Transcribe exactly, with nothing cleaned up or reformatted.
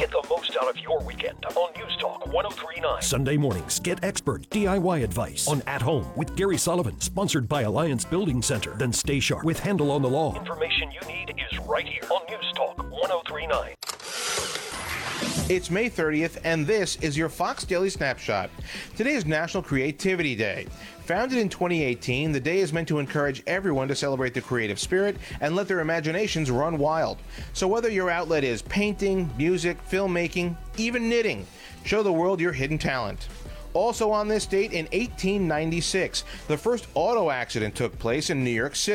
Get the most out of your weekend on News Talk one oh three point nine. Sunday mornings, get expert D I Y advice on At Home with Gary Sullivan, sponsored by Alliance Building Center. Then stay sharp with Handle on the Law. Information you need is right here on News Talk one oh three point nine. It's May thirtieth, and this is your Fox Daily Snapshot. Today is National Creativity Day. Founded in twenty eighteen, the day is meant to encourage everyone to celebrate the creative spirit and let their imaginations run wild. So whether your outlet is painting, music, filmmaking, even knitting, show the world your hidden talent. Also on this date in eighteen ninety-six, the first auto accident took place in New York City.